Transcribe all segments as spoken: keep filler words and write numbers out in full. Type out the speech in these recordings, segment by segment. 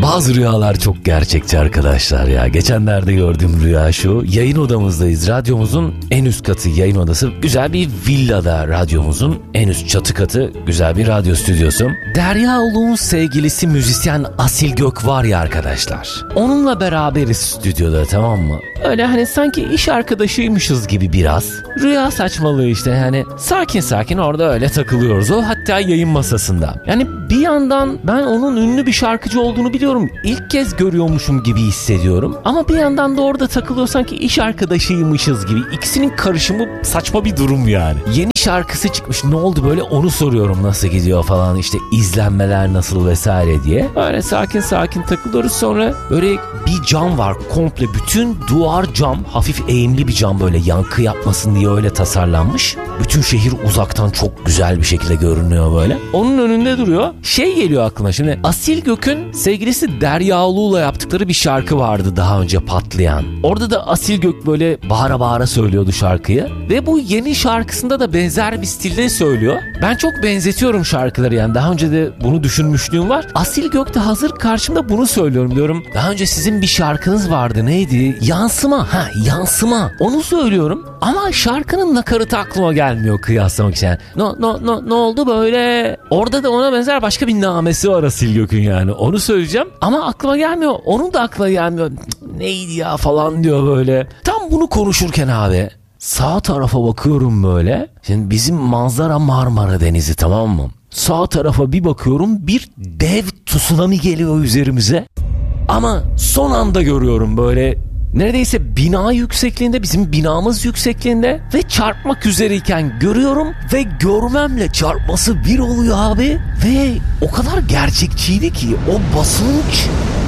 Bazı rüyalar çok gerçekçi arkadaşlar ya. Geçenlerde gördüğüm rüya şu. Yayın odamızdayız. Radyomuzun en üst katı yayın odası. Güzel bir villada radyomuzun en üst çatı katı. Güzel bir radyo stüdyosu. Derya Uluğ'un sevgilisi müzisyen Asil Gök var ya arkadaşlar. Onunla beraberiz stüdyoda, tamam mı? Öyle hani sanki iş arkadaşıymışız gibi biraz. Rüya saçmalığı işte yani. Sakin sakin orada öyle takılıyoruz. O hatta yayın masasında. Yani bir yandan ben onun ünlü bir şarkıcı olduğunu biliyorum. İlk kez görüyormuşum gibi hissediyorum. Ama bir yandan da orada takılıyor sanki iş arkadaşıymışız gibi. İkisinin karışımı saçma bir durum yani. Yeni şarkısı çıkmış, ne oldu böyle, onu soruyorum, nasıl gidiyor falan, işte izlenmeler nasıl vesaire diye. Öyle sakin sakin takılıyoruz. Sonra böyle bir cam var, komple bütün duvar cam, hafif eğimli bir cam, böyle yankı yapmasın diye öyle tasarlanmış. Bütün şehir uzaktan çok güzel bir şekilde görünüyor böyle. Onun önünde duruyor. Şey geliyor aklıma şimdi, Asil Gök'ün sevgilisi Derya Uluğ'la yaptıkları bir şarkı vardı daha önce patlayan. Orada da Asil Gök böyle bağıra bağıra söylüyordu şarkıyı. Ve bu yeni şarkısında da benzer bir stilde söylüyor. Ben çok benzetiyorum şarkıları yani. Daha önce de bunu düşünmüşlüğüm var. Asil Gök de hazır karşımda bunu söylüyorum, diyorum. Daha önce sizin bir şarkınız vardı, neydi? Yansıma. Ha, yansıma. Onu söylüyorum. Ama şarkının nakaratı aklıma gelmiyor kıyaslamak için. No, no, no, ne oldu böyle? Orada da ona benzer başka bir namesi var Asil Gök'ün yani. Onu söyleyeceğim ama aklıma gelmiyor. Onun da aklıma gelmiyor. Neydi ya falan diyor böyle. Tam bunu konuşurken abi, sağ tarafa bakıyorum böyle. Şimdi bizim manzara Marmara Denizi, tamam mı? Sağ tarafa bir bakıyorum, bir dev tsunami geliyor üzerimize. Ama son anda görüyorum böyle, neredeyse bina yüksekliğinde, bizim binamız yüksekliğinde ve çarpmak üzereyken görüyorum ve görmemle çarpması bir oluyor abi. Ve o kadar gerçekçiydi ki o basınç,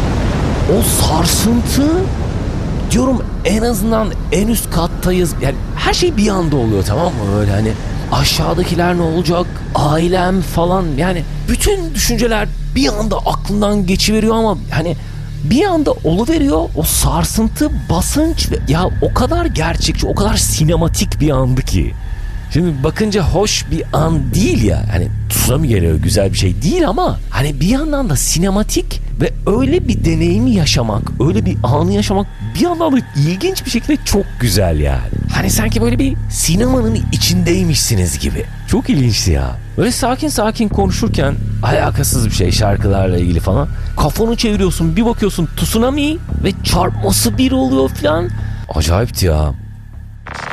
o sarsıntı, diyorum en azından en üst kattayız. Yani her şey bir anda oluyor, tamam mı? Öyle hani aşağıdakiler ne olacak, ailem falan, yani bütün düşünceler bir anda aklından geçiveriyor ama hani bir anda oluveriyor o sarsıntı, basınç. Ya o kadar gerçekçi, o kadar sinematik bir andı ki. Şimdi bakınca hoş bir an değil ya. Hani tsunami geliyor, güzel bir şey değil ama hani bir yandan da sinematik ve öyle bir deneyimi yaşamak, öyle bir anı yaşamak bir yandan da ilginç bir şekilde çok güzel yani. Hani sanki böyle bir sinemanın içindeymişsiniz gibi. Çok ilginçti ya. Böyle sakin sakin konuşurken, alakasız bir şey şarkılarla ilgili falan, kafanı çeviriyorsun, bir bakıyorsun tsunami ve çarpması bir oluyor falan. Acayipti ya.